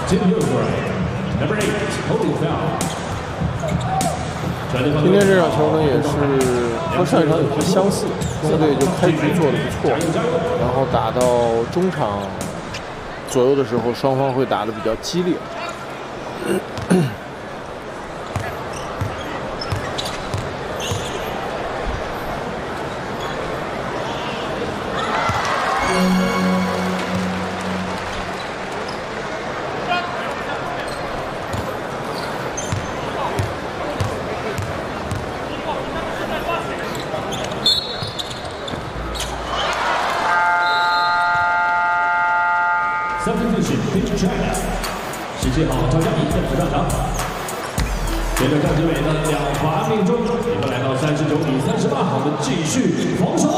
今天这场球呢，也是和上一场有些相似，中队就开局做得不错，然后打到中场左右的时候，双方会打得比较激烈。 17号赵佳怡正式上场，随着张志伟的2罚命中，比分来到39比38，我们继续防守。